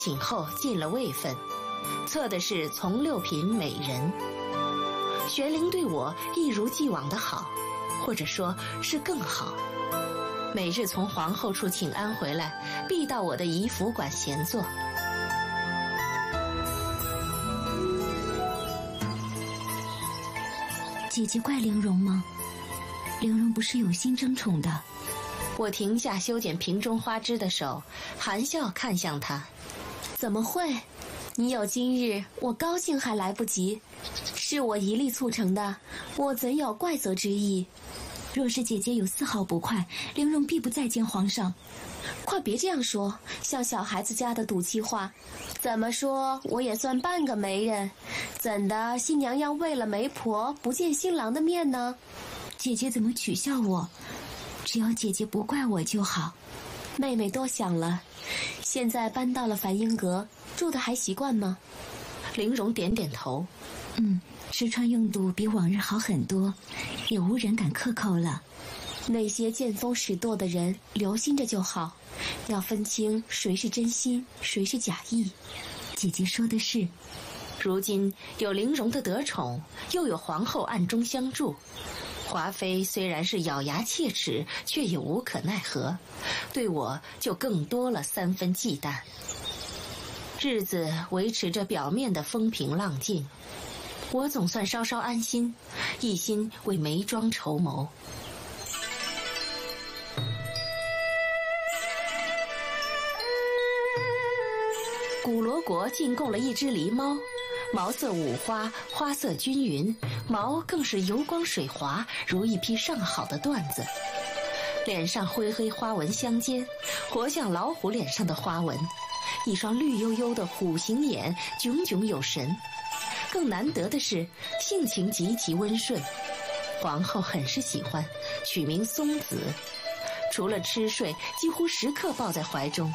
请后进了位分，测的是从六品美人。玄灵对我一如既往的好，或者说是更好。每日从皇后处请安回来，必到我的仪服馆闲坐。 姐姐怪玲珑吗？玲珑不是有心争宠的。 我停下修剪瓶中花枝的手，含笑看向她。 怎么会？你有今日，我高兴还来不及。是我一力促成的，我怎有怪责之意？若是姐姐有丝毫不快，玲珑必不再见皇上。快别这样说，像小孩子家的赌气话。怎么说，我也算半个媒人，怎的新娘要为了媒婆不见新郎的面呢？姐姐怎么取笑我？只要姐姐不怪我就好。妹妹多想了，现在搬到了梵音阁，住的还习惯吗？ 玲珑点点头。 吃穿用度比往日好很多，也无人敢克扣了。那些见风使舵的人留心着就好，要分清谁是真心，谁是假意。姐姐说的是。 如今有玲珑的得宠，又有皇后暗中相助，华妃虽然是咬牙切齿，却也无可奈何，对我就更多了3分忌惮。日子维持着表面的风平浪静，我总算稍稍安心，一心为眉庄筹谋。古罗国进贡了一只狸猫，毛色五花，花色均匀，毛更是油光水滑，如一匹上好的缎子。脸上灰黑花纹相间，活像老虎脸上的花纹。一双绿油油的虎形眼，炯炯有神。更难得的是，性情极其温顺，皇后很是喜欢，取名松子。除了吃睡，几乎时刻抱在怀中。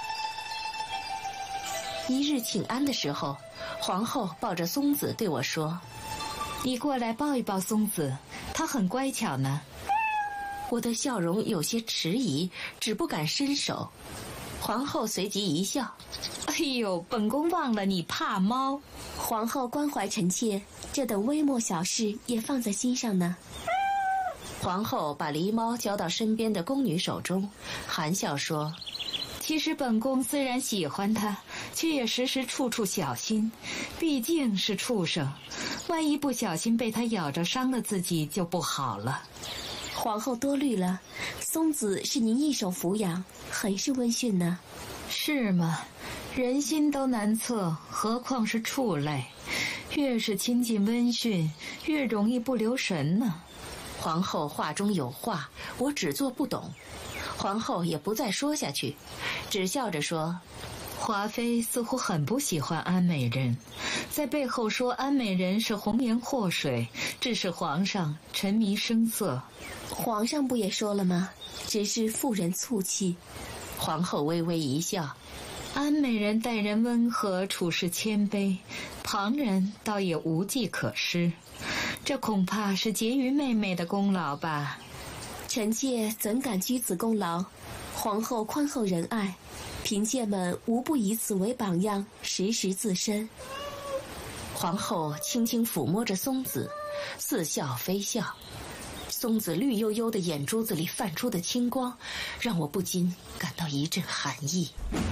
一日请安的时候，皇后抱着松子对我说：“ 你过来抱一抱松子，她很乖巧呢。” 我的笑容有些迟疑，只不敢伸手。皇后随即一笑：“ 哎呦，本宫忘了你怕猫。” 皇后关怀臣妾，这等微末小事也放在心上呢。 皇后把狸猫交到身边的宫女手中，含笑说：“ 其实本宫虽然喜欢它，却也时时处处小心，毕竟是畜生，万一不小心被它咬着伤了自己就不好了。” 皇后多虑了，松子是您一手抚养，很是温驯呢。 是吗？人心都难测，何况是畜类，越是亲近温驯，越容易不留神呢。 皇后话中有话，我只做不懂。皇后也不再说下去，只笑着说：“ 华妃似乎很不喜欢安美人，在背后说安美人是红颜祸水，致使皇上沉迷声色。” 皇上不也说了吗？只是妇人醋气。 皇后微微一笑：“ 安美人待人温和，处事谦卑，旁人倒也无计可施。这恐怕是结于妹妹的功劳吧。” 臣妾怎敢居此功劳？皇后宽厚仁爱，嫔妾们无不以此为榜样，时时自身。 皇后轻轻抚摸着松子，似笑非笑。松子绿油油的眼珠子里泛出的青光，让我不禁感到一阵寒意。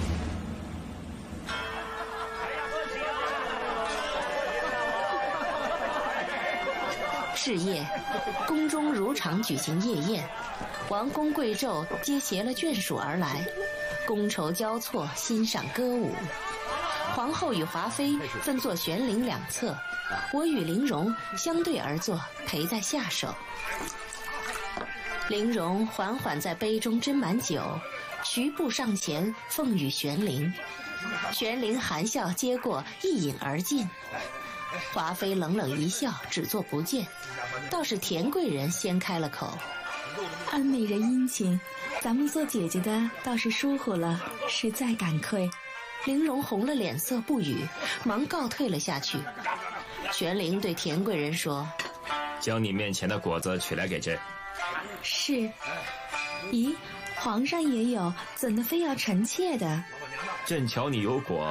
是夜，宫中如常举行夜宴，王公贵胄皆携了眷属而来，觥筹交错，欣赏歌舞。皇后与华妃分坐玄灵两侧，我与玲珑相对而坐，陪在下手。玲珑缓缓在杯中斟满酒，徐步上前奉与玄灵。玄灵含笑接过，一饮而尽。华妃冷冷一笑，只作不见。倒是田贵人先开了口：“ 安美人殷勤，咱们做姐姐的倒是疏忽了，实在感愧。” 玲珑红了脸色不语，忙告退了下去。玄灵对田贵人说：“ 将你面前的果子取来给朕。” 是。咦，皇上也有，怎的非要臣妾的？ 朕瞧你有果，